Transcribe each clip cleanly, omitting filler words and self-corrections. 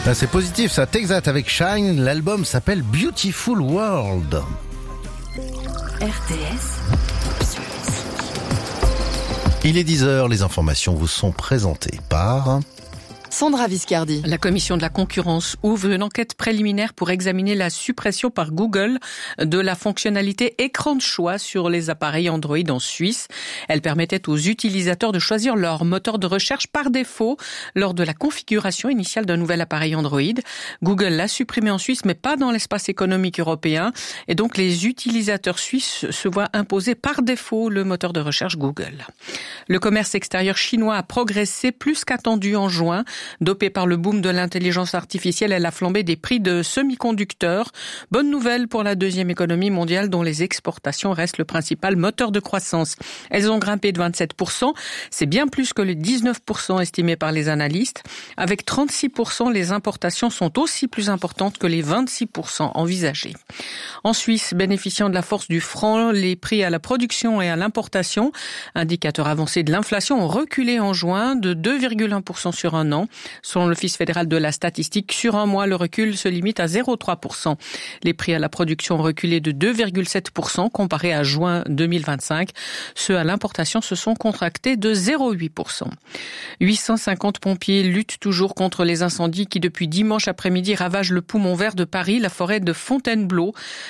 Là, c'est positif, ça. Texat avec Shine. L'album s'appelle Beautiful World. RTS. Il est 10h, les informations vous sont présentées par... Sandra Viscardi. La commission de la concurrence ouvre une enquête préliminaire pour examiner la suppression par Google de la fonctionnalité écran de choix sur les appareils Android en Suisse. Elle permettait aux utilisateurs de choisir leur moteur de recherche par défaut lors de la configuration initiale d'un nouvel appareil Android. Google l'a supprimé en Suisse, mais pas dans l'espace économique européen. Et donc, les utilisateurs suisses se voient imposer par défaut le moteur de recherche Google. Le commerce extérieur chinois a progressé plus qu'attendu en juin. Dopé par le boom de l'intelligence artificielle et la flambée des prix de semi-conducteurs. Bonne nouvelle pour la deuxième économie mondiale dont les exportations restent le principal moteur de croissance. Elles ont grimpé de 27%. C'est bien plus que les 19% estimés par les analystes. Avec 36%, les importations sont aussi plus importantes que les 26% envisagés. En Suisse, bénéficiant de la force du franc, les prix à la production et à l'importation, indicateurs avancés de l'inflation, ont reculé en juin de 2,1% sur un an. Selon l'Office fédéral de la statistique, sur un mois, le recul se limite à 0,3%. Les prix à la production ont reculé de 2,7% comparé à juin 2025. Ceux à l'importation se sont contractés de 0,8%. 850 pompiers luttent toujours contre les incendies qui, depuis dimanche après-midi, ravagent le poumon vert de Paris, la forêt de Fontainebleau.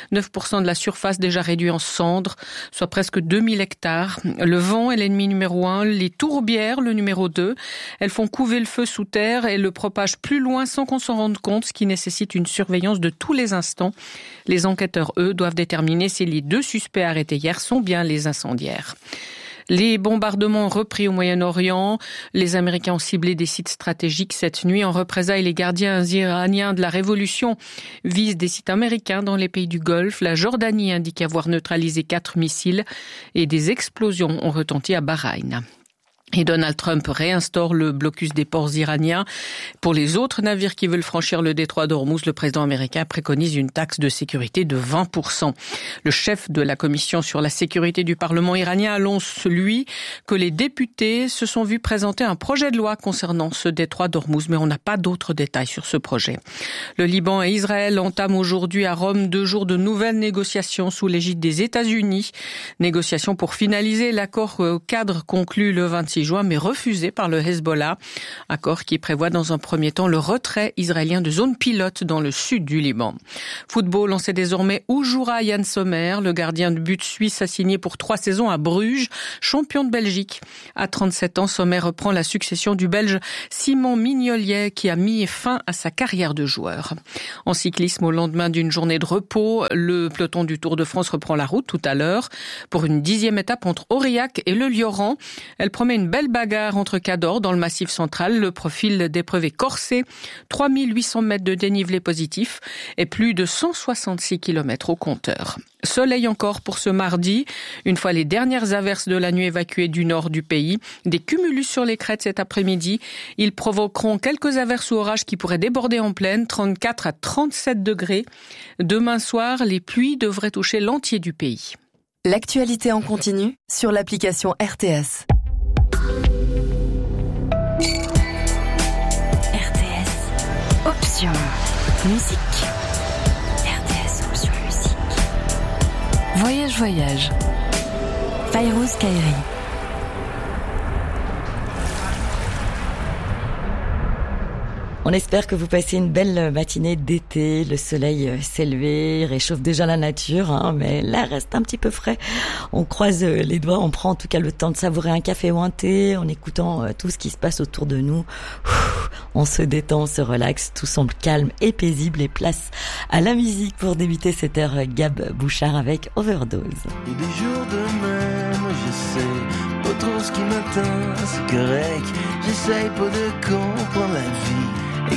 9% de la surface déjà réduite en cendres, soit presque 2000 hectares. Le vent est l'ennemi numéro 1, les tourbières le numéro 2. Elles font couver le feu sous terre et le propagent plus loin sans qu'on s'en rende compte, ce qui nécessite une surveillance de tous les instants. Les enquêteurs, eux, doivent déterminer si les 2 suspects arrêtés hier sont bien les incendiaires. Les bombardements ont repris au Moyen-Orient. Les Américains ont ciblé des sites stratégiques cette nuit. En représailles, les gardiens iraniens de la révolution visent des sites américains dans les pays du Golfe. La Jordanie indique avoir neutralisé 4 missiles et des explosions ont retenti à Bahreïn. Et Donald Trump réinstaure le blocus des ports iraniens. Pour les autres navires qui veulent franchir le détroit d'Ormuz, le président américain préconise une taxe de sécurité de 20%. Le chef de la commission sur la sécurité du Parlement iranien annonce, lui, que les députés se sont vus présenter un projet de loi concernant ce détroit d'Ormuz, mais on n'a pas d'autres détails sur ce projet. Le Liban et Israël entament aujourd'hui à Rome 2 jours de nouvelles négociations sous l'égide des États-Unis. Négociations pour finaliser l'accord cadre conclu le 26 juin, mais refusé par le Hezbollah. Accord qui prévoit dans un premier temps le retrait israélien de zones pilotes dans le sud du Liban. Football, on sait désormais où jouera Yann Sommer. Le gardien de but suisse a signé pour 3 saisons à Bruges, champion de Belgique. À 37 ans, Sommer reprend la succession du Belge Simon Mignolet qui a mis fin à sa carrière de joueur. En cyclisme, au lendemain d'une journée de repos, le peloton du Tour de France reprend la route tout à l'heure pour une 10e étape entre Aurillac et le Lioran. Elle promet une belle bagarre entre Cador dans le Massif central. Le profil d'épreuve est corsé. 3800 mètres de dénivelé positif et plus de 166 km au compteur. Soleil encore pour ce mardi. Une fois les dernières averses de la nuit évacuées du nord du pays, des cumulus sur les crêtes cet après-midi. Ils provoqueront quelques averses ou orages qui pourraient déborder en plaine, 34 à 37 degrés. Demain soir, les pluies devraient toucher l'entier du pays. L'actualité en continu sur l'application RTS. Option musique. RTS Option musique. Voyage. Fairouz Kairi. On espère que vous passez une belle matinée d'été. Le soleil s'est levé, réchauffe déjà la nature, mais l'air reste un petit peu frais. On croise les doigts, on prend en tout cas le temps de savourer un café ou un thé en écoutant tout ce qui se passe autour de nous. On se détend, on se relaxe, tout semble calme et paisible et place à la musique pour débuter cette heure. Gab Bouchard avec Overdose. Et des jours de même, je sais pas trop ce qui m'attend, c'est correct. J'essaye pas de comprendre la vie.